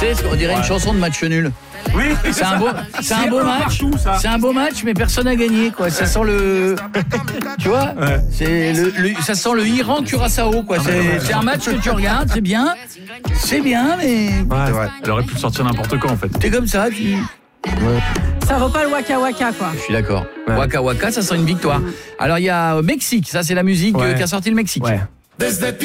sais, on dirait une chanson de match nul. Oui, C'est un beau match. Partout, ça. C'est un beau match, mais personne n'a gagné, quoi. Ça sent le, tu vois, c'est ça sent le Iran-Curaçao, quoi. C'est un match que tu regardes, c'est bien, mais Elle aurait pu le sortir n'importe quand en fait. t'es comme ça, tu. Ça vaut pas le Waka Waka, quoi. Je suis d'accord. Waka Waka, ça sent une victoire. Alors il y a Mexique, ça c'est la musique qui a sorti le Mexique. Ouais.